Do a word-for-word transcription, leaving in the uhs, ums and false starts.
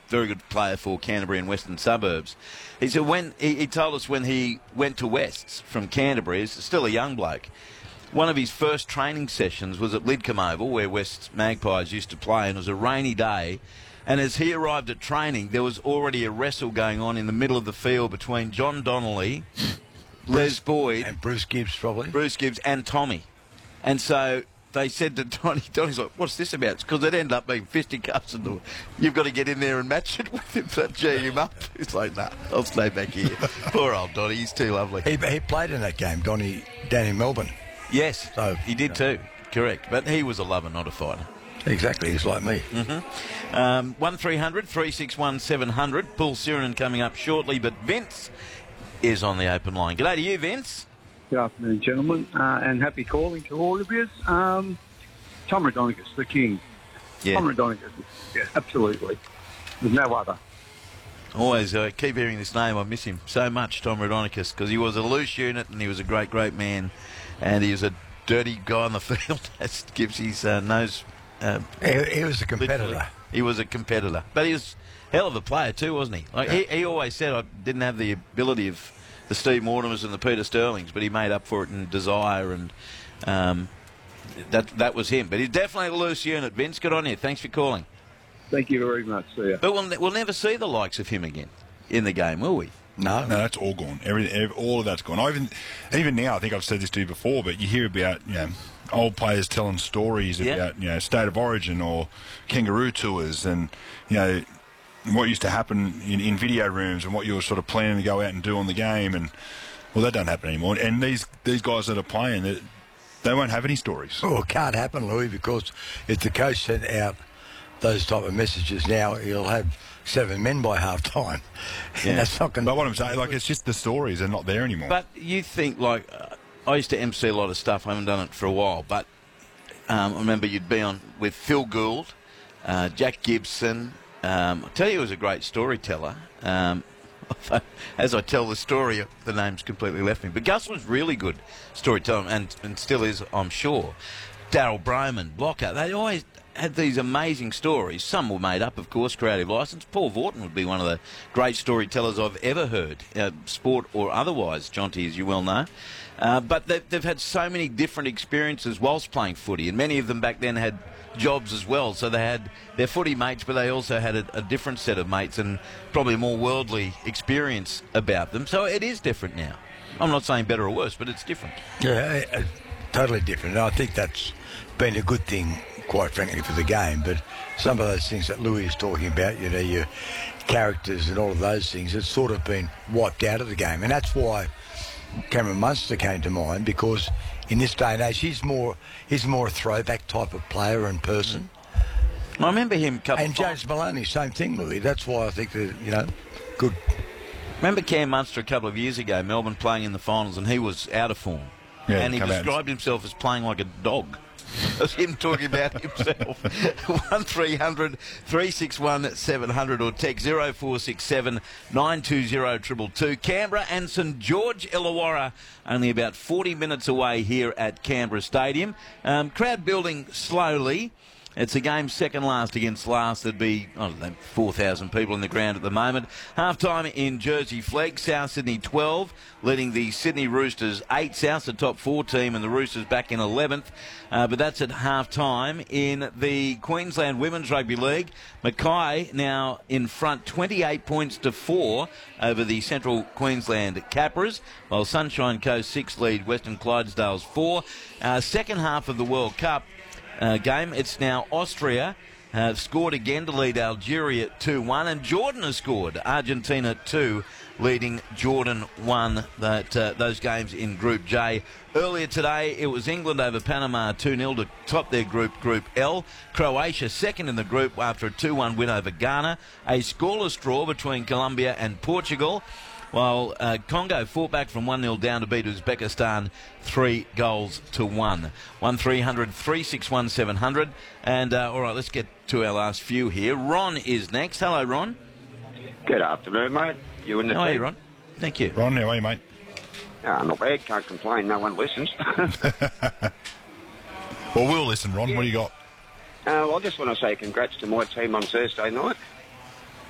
very good player for Canterbury and Western Suburbs. He said when he, he told us when he went to Wests from Canterbury, he's still a young bloke. One of his first training sessions was at Lidcombe Oval, where West's Magpies used to play, and it was a rainy day. And as he arrived at training, there was already a wrestle going on in the middle of the field between John Donnelly, Les Boyd, and Bruce Gibbs, probably. Bruce Gibbs and Tommy. And so they said to Donny, Donny's like, what's this about? Because it ended up being fisticuffs and the, you've got to get in there and match it with him to G him up. It's like, nah, I'll stay back here. Poor old Donny, he's too lovely. He, he played in that game, Donny, down in Melbourne. Yes, so, he did too, correct. But he was a lover, not a fighter. Exactly, he's like me. Mm-hmm. Um, one three hundred, three six one, seven hundred. Paul Sirenen coming up shortly, but Vince is on the open line. G'day to you, Vince. Good afternoon, gentlemen, uh, and happy calling to all of you. Um, Tom Raudonikis, the king. Yeah. Tom Raudonikis, yeah, absolutely. There's no other. Always uh, keep hearing this name. I miss him so much, Tom Raudonikis, because he was a loose unit and he was a great, great man. And he was a dirty guy on the field, as gives his uh, nose. Uh, he, he was a competitor. Literally. He was a competitor. But he was a hell of a player too, wasn't he? Like yeah. he, he always said I didn't have the ability of the Steve Mortimers and the Peter Sterlings, but he made up for it in desire, and um, that that was him. But he's definitely a loose unit, Vince. Good on you. Thanks for calling. Thank you very much. See ya. But we'll, we'll never see the likes of him again in the game, will we? No, no, that's all gone. Every, every, all of that's gone. I even, even now, I think I've said this to you before, but you hear about, you know, old players telling stories yeah. about, you know, State of Origin or kangaroo tours, and you know what used to happen in, in video rooms and what you were sort of planning to go out and do on the game, and well, that doesn't happen anymore. And these these guys that are playing, they, they won't have any stories. Well, it can't happen, Louis, because if the coach sent out those type of messages now, he'll have seven men by half time. Yeah. And that's not going to... But what I'm saying, like, it's just the stories are not there anymore. But you think, like, uh, I used to M C a lot of stuff. I haven't done it for a while, but um, I remember you'd be on with Phil Gould, uh, Jack Gibson. Um, I tell you, he was a great storyteller. Um, as I tell the story, the name's completely left me. But Gus was really good storyteller, and, and still is, I'm sure. Daryl Broman, Blocker, they always had these amazing stories. Some were made up, of course, creative license. Paul Vorton would be one of the great storytellers I've ever heard, uh, sport or otherwise, Jonty, as you well know. Uh, but they've, they've had so many different experiences whilst playing footy, and many of them back then had jobs as well. So they had their footy mates, but they also had a, a different set of mates and probably a more worldly experience about them. So it is different now. I'm not saying better or worse, but it's different. Yeah, uh, totally different. And I think that's been a good thing, quite frankly, for the game. But some of those things that Louis is talking about, you know, your characters and all of those things, it's sort of been wiped out of the game. And that's why Cameron Munster came to mind, because in this day and age, he's more he's more a throwback type of player and person. I remember him a couple And James Maloney, same thing, Louis. That's why I think that, you know, good. Remember Cam Munster a couple of years ago, Melbourne playing in the finals, and he was out of form. Yeah, and he come out. described himself as playing like a dog. That's him talking about himself. one three hundred, three six one, seven hundred or text zero four six seven, nine two zero, two two two. Canberra and St George Illawarra only about forty minutes away here at Canberra Stadium. Um, crowd building slowly. It's a game second last against last. There'd be, I don't know, four thousand people in the ground at the moment. Half-time in Jersey Flegg, South Sydney twelve, leading the Sydney Roosters eight. South's the top four team and the Roosters back in eleventh. Uh, but that's at half-time. In the Queensland Women's Rugby League, Mackay now in front twenty-eight points to four over the Central Queensland Capras, while Sunshine Coast six lead Western Clydesdales four. Uh, second half of the World Cup Uh, game. It's now Austria have uh, scored again to lead Algeria two one, and Jordan has scored. Argentina two, leading Jordan one. That uh, those games in Group J. Earlier today, it was England over Panama two nil to top their group, Group L. Croatia second in the group after a two one win over Ghana. A scoreless draw between Colombia and Portugal, while uh, Congo fought back from one nil down to beat Uzbekistan three goals to one. one three hundred, three six one, seven hundred. And, uh, all right, let's get to our last few here. Ron is next. Hello, Ron. Good afternoon, mate. You and the How are team. you, Ron? Thank you. Ron, how are you, mate? Ah, not bad. Can't complain. No one listens. Well, we'll listen, Ron. What do you got? Uh, well, I just want to say congrats to my team on Thursday night.